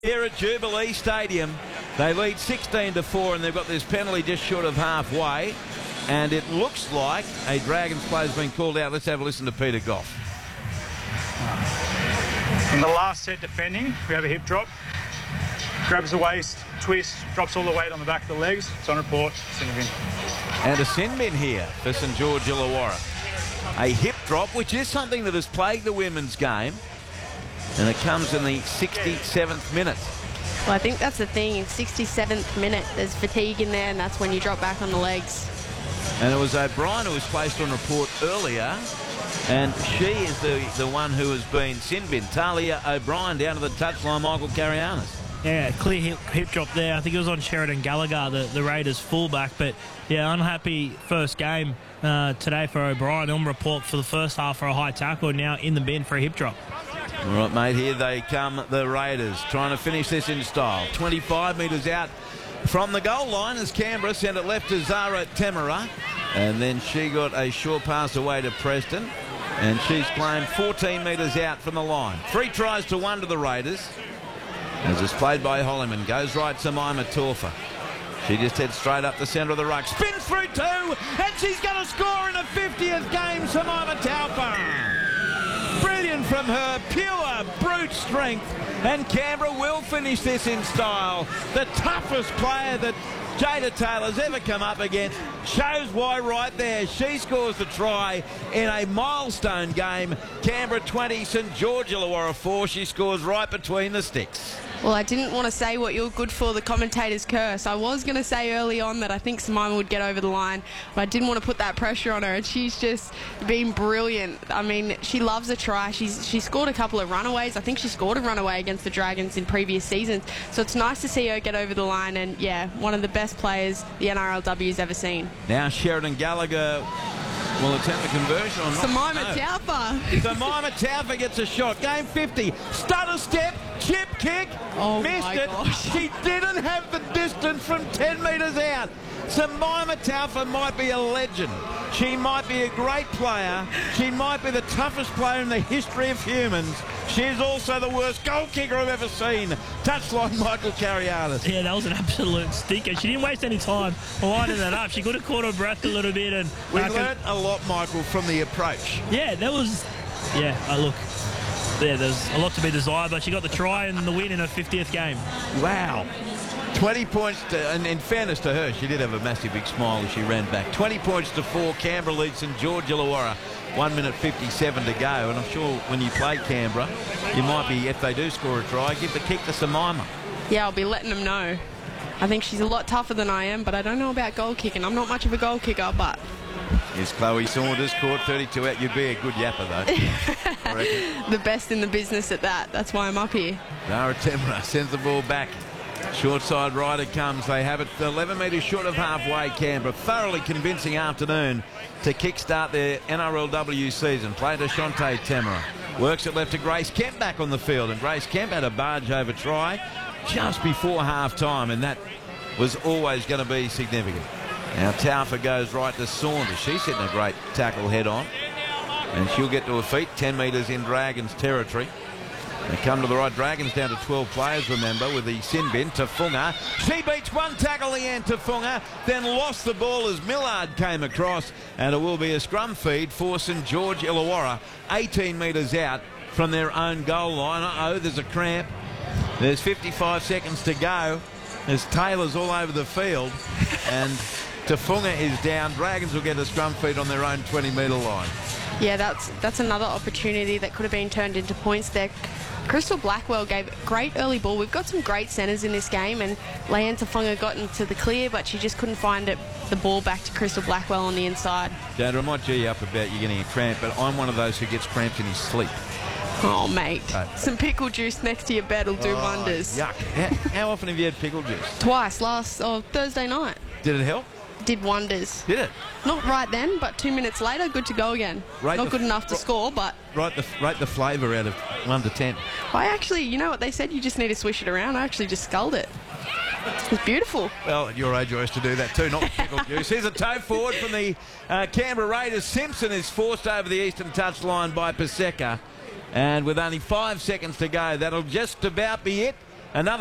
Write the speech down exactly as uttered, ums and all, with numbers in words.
Here at Jubilee Stadium, they lead sixteen to four, and they've got this penalty just short of halfway. And it looks like a Dragons player's been called out. Let's have a listen to Peter Goff. In the last set defending, we have a hip drop. Grabs the waist, twist, drops all the weight on the back of the legs. It's on report, sin bin. And a sin bin here for St George Illawarra. A hip drop, which is something that has plagued the women's game. And it comes in the sixty-seventh minute. Well, I think that's the thing. In sixty-seventh minute, there's fatigue in there, and that's when you drop back on the legs. And it was O'Brien who was placed on report earlier. And she is the, the one who has been sin bin. Talia O'Brien down to the touchline, Michael Carianis. Yeah, clear hip, hip drop there. I think it was on Sheridan Gallagher, the, the Raiders fullback. But, yeah, unhappy first game uh, today for O'Brien. On report for the first half for a high tackle, now in the bin for a hip drop. All right, mate, here they come, the Raiders, trying to finish this in style. twenty-five metres out from the goal line as Canberra sent it left to Zara Temera. And then she got a short pass away to Preston. And she's claimed fourteen metres out from the line. Three tries to one to the Raiders. As it's played by Holliman. Goes right to Maima Taufa. She just heads straight up the centre of the ruck. Spins through two. And she's going to score in a fiftieth game, Maima Taufa. Brilliant from her, pure brute strength, and Canberra will finish this in style. The toughest player that Jada Taylor's ever come up against shows why right there. She scores the try in a milestone game. Canberra twenty, St George Illawarra four. She scores right between the sticks. Well, I didn't want to say what you're good for, the commentator's curse. I was going to say early on that I think Simona would get over the line, but I didn't want to put that pressure on her, and she's just been brilliant. I mean, she loves a try. She's she scored a couple of runaways. I think she scored a runaway against the Dragons in previous seasons, so it's nice to see her get over the line, and, yeah, one of the best players the N R L W's ever seen. Now Sheridan Gallagher will attempt the conversion on Maima no. Taufa. So Maima Taufa gets a shot. Game fifty. Stutter step, chip kick. Oh, missed my it. gosh. She didn't have the distance from ten metres out. So Maima Taufa might be a legend. She might be a great player. She might be the toughest player in the history of humans. She's also the worst goal kicker I've ever seen. Touchline Michael Carianis. Yeah, that was an absolute stinker. She didn't waste any time lining that up. She could have caught her breath a little bit. And We uh, learnt a lot, Michael, from the approach. Yeah, that was... Yeah, uh, look, yeah, there's a lot to be desired, but she got the try and the win in her fiftieth game. Wow. twenty points to, and in fairness to her, she did have a massive big smile as she ran back. twenty points to four, Canberra leads St George Illawarra. one minute fifty-seven to go, and I'm sure when you play Canberra, you might be, if they do score a try, give the kick to Simona. Yeah, I'll be letting them know. I think she's a lot tougher than I am, but I don't know about goal kicking. I'm not much of a goal kicker, but... Yes, Chloe Saunders caught thirty-two out. You'd be a good yapper, though. I reckon. The best in the business at that. That's why I'm up here. Zara Temera sends the ball back. Short side rider comes. They have it eleven metres short of halfway. Canberra, thoroughly convincing afternoon to kickstart their N R L W season. Play to Shante Temera. Works it left to Grace Kemp back on the field. And Grace Kemp had a barge over try just before half-time. And that was always going to be significant. Now Taufa goes right to Saunders. She's hitting a great tackle head on. And she'll get to her feet. ten metres in Dragons territory. They come to the right. Dragons down to twelve players, remember, with the sin bin. Tafunga. She beats one tackle, Leanne Tafunga, then lost the ball as Millard came across, and it will be a scrum feed for St George Illawarra, eighteen metres out from their own goal line. Uh-oh, there's a cramp. There's fifty-five seconds to go as Taylor's all over the field, and Tafunga is down. Dragons will get a scrum feed on their own twenty metre line. Yeah, that's that's another opportunity that could have been turned into points there. Crystal Blackwell gave great early ball. We've got some great centres in this game, and Leanne Tafunga got into the clear, but she just couldn't find it, the ball back to Crystal Blackwell on the inside. Dad, I might G you up about you getting a cramp, but I'm one of those who gets cramps in his sleep. Oh, mate. Uh, some pickle juice next to your bed will do oh, wonders. Yuck. How, how often have you had pickle juice? Twice, last oh, Thursday night. Did it help? Did wonders. Did it? Not right then, but two minutes later, good to go again. Rate Not the, good enough to score, but... Rate the, rate the flavour out of one to ten. I actually, you know what they said, you just need to swish it around. I actually just sculled it. It's beautiful. Well, at your age, I used to do that too, not with pickle juice. Here's a toe forward from the uh, Canberra Raiders. Simpson is forced over the eastern touchline by Paseka. And with only five seconds to go, that'll just about be it. Another